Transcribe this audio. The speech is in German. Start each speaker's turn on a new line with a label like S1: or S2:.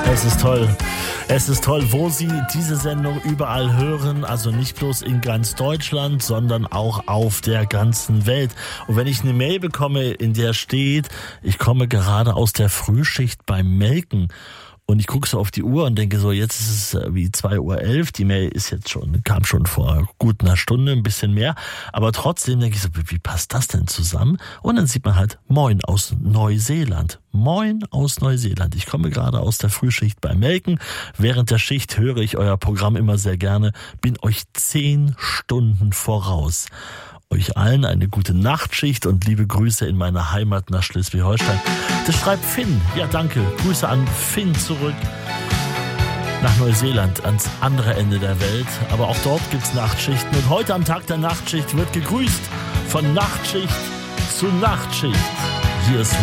S1: Es ist toll. Es ist toll, wo Sie diese Sendung überall hören. Also nicht bloß in ganz Deutschland, sondern auch auf der ganzen Welt. Und wenn ich eine Mail bekomme, in der steht, ich komme gerade aus der Frühschicht beim Melken. Und ich gucke so auf die Uhr und denke so, jetzt ist es wie 2:11 Uhr. Die Mail ist jetzt kam schon vor gut einer Stunde, ein bisschen mehr. Aber trotzdem denke ich so, wie passt das denn zusammen? Und dann sieht man halt, moin aus Neuseeland. Moin aus Neuseeland. Ich komme gerade aus der Frühschicht beim Melken. Während der Schicht höre ich euer Programm immer sehr gerne. Bin euch 10 Stunden voraus. Euch allen eine gute Nachtschicht und liebe Grüße in meiner Heimat nach Schleswig-Holstein. Das schreibt Finn. Ja, danke. Grüße an Finn zurück nach Neuseeland, ans andere Ende der Welt. Aber auch dort gibt's Nachtschichten. Und heute am Tag der Nachtschicht wird gegrüßt von Nachtschicht zu Nachtschicht. Hier ist